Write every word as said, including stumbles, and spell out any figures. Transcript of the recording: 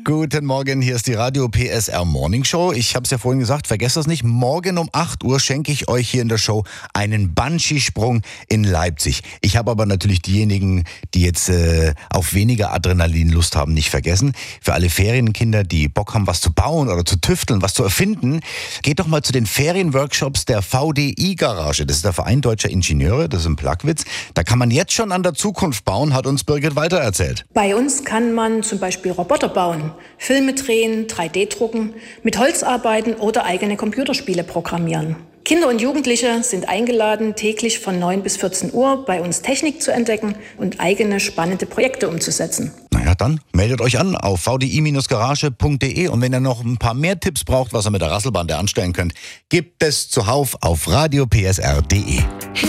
Guten Morgen, hier ist die Radio P S R Morning Show. Ich habe es ja vorhin gesagt, vergesst das nicht. Morgen um acht Uhr schenke ich euch hier in der Show einen Bungee-Sprung in Leipzig. Ich habe aber natürlich diejenigen, die jetzt äh, auf weniger Adrenalin Lust haben, nicht vergessen. Für alle Ferienkinder, die Bock haben, was zu bauen oder zu tüfteln, was zu erfinden, geht doch mal zu den Ferienworkshops der V D I-Garage. Das ist der Verein Deutscher Ingenieure, das ist ein Plagwitz. Da kann man jetzt schon an der Zukunft bauen, hat uns Birgit weiter erzählt. Bei uns kann man zum Beispiel Roboter bauen, Filme drehen, drei D drucken, mit Holz arbeiten oder eigene Computerspiele programmieren. Kinder und Jugendliche sind eingeladen, täglich von neun bis vierzehn Uhr bei uns Technik zu entdecken und eigene spannende Projekte umzusetzen. Naja, dann meldet euch an auf v d i garage punkt d e und wenn ihr noch ein paar mehr Tipps braucht, was ihr mit der Rasselbande anstellen könnt, gibt es zuhauf auf radio p s r punkt d e.